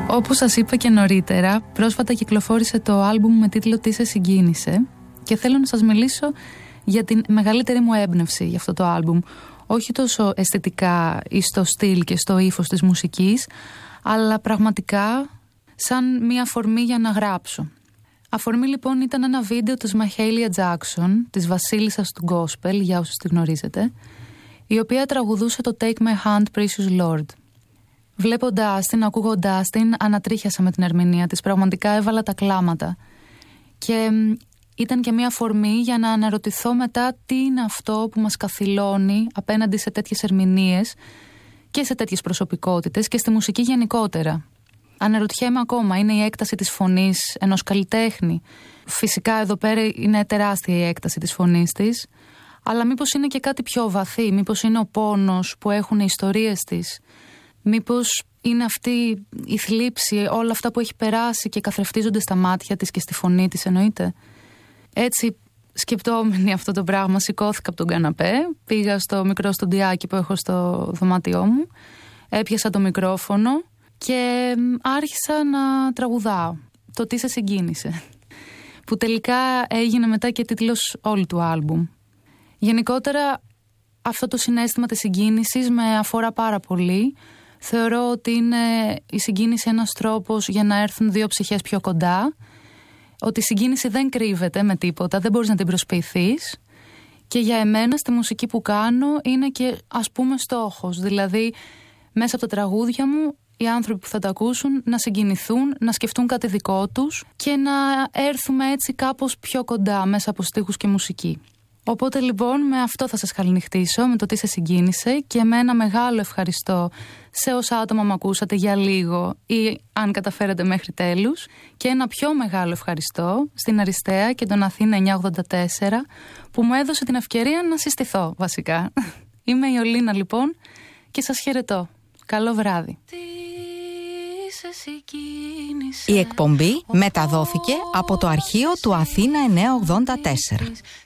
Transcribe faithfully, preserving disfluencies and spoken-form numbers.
Όπως σας είπα και νωρίτερα, πρόσφατα κυκλοφόρησε το άλμπουμ με τίτλο «Τι σε συγκίνησε» και θέλω να σας μιλήσω για την μεγαλύτερη μου έμπνευση για αυτό το άλμπουμ. Όχι τόσο αισθητικά ή στο στυλ και στο ύφος της μουσικής, αλλά πραγματικά σαν μια αφορμή για να γράψω. Αφορμή λοιπόν ήταν ένα βίντεο της Mahalia Jackson, της βασίλισσας του gospel, για όσους τη γνωρίζετε, η οποία τραγουδούσε το Take My Hand Precious Lord. Βλέποντάς την, ακούγοντάς την, ανατρίχιασα με την ερμηνεία της, πραγματικά έβαλα τα κλάματα. Και ήταν και μια αφορμή για να αναρωτηθώ μετά τι είναι αυτό που μας καθυλώνει απέναντι σε τέτοιες ερμηνείες και σε τέτοιες προσωπικότητες και στη μουσική γενικότερα. Αναρωτιέμαι ακόμα, είναι η έκταση της φωνής ενός καλλιτέχνη. Φυσικά εδώ πέρα είναι τεράστια η έκταση της φωνής της, αλλά μήπως είναι και κάτι πιο βαθύ, μήπως είναι ο πόνος που έχουν οι ιστορίες της, μήπως είναι αυτή η θλίψη, όλα αυτά που έχει περάσει και καθρεφτίζονται στα μάτια της και στη φωνή της, εννοείται. Έτσι, σκεπτόμενη αυτό το πράγμα, σηκώθηκα από τον καναπέ, πήγα στο μικρό στοντιάκι που έχω στο δωμάτιό μου, έπιασα το μικρόφωνο και άρχισα να τραγουδάω το «Τι σε συγκίνησε», που τελικά έγινε μετά και τίτλος όλου του άλμπουμ. Γενικότερα αυτό το συναίσθημα της συγκίνησης με αφορά πάρα πολύ. Θεωρώ ότι είναι η συγκίνηση ένας τρόπος για να έρθουν δύο ψυχές πιο κοντά, ότι η συγκίνηση δεν κρύβεται με τίποτα, δεν μπορείς να την προσποιηθείς, και για εμένα στη μουσική που κάνω είναι και ας πούμε στόχος, δηλαδή μέσα από τα τραγούδια μου οι άνθρωποι που θα τα ακούσουν να συγκινηθούν, να σκεφτούν κάτι δικό τους και να έρθουμε έτσι κάπως πιο κοντά μέσα από στίχους και μουσική. Οπότε λοιπόν με αυτό θα σας καληνυχτήσω, με το «Τι σε συγκίνησε», και με ένα μεγάλο ευχαριστώ σε όσα άτομα με ακούσατε για λίγο ή αν καταφέρετε μέχρι τέλους, και ένα πιο μεγάλο ευχαριστώ στην Αριστεία και τον Αθήνα εννιακόσια ογδόντα τέσσερα που μου έδωσε την ευκαιρία να συστηθώ βασικά. Είμαι η Ολίνα λοιπόν και σας χαιρετώ. Καλό βράδυ. Η εκπομπή μεταδόθηκε από το αρχείο του Αθήνα εννιακόσια ογδόντα τέσσερα.